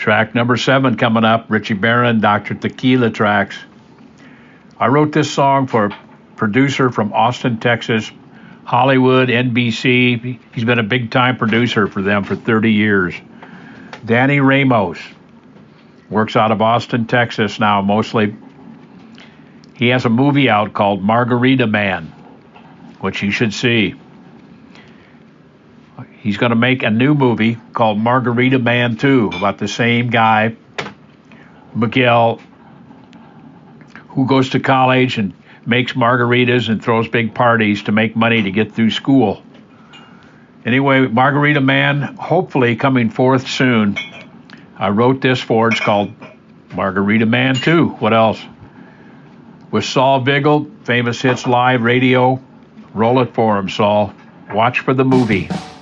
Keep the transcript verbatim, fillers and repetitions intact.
Track number seven coming up, Richie Barron, Doctor Tequila Tracks. I wrote this song for a producer from Austin, Texas, Hollywood, N B C. He's been a big-time producer for them for thirty years. Danny Ramos works out of Austin, Texas now, mostly. He has a movie out called Margarita Man, which you should see. He's going to make a new movie called Margarita Man two about the same guy, Miguel, who goes to college and makes margaritas and throws big parties to make money to get through school. Anyway, Margarita Man, hopefully coming forth soon. I wrote this for, it's called Margarita Man two. What else? With Saul Vigil, Famous Hits Live Radio. Roll it for him, Saul. Watch for the movie.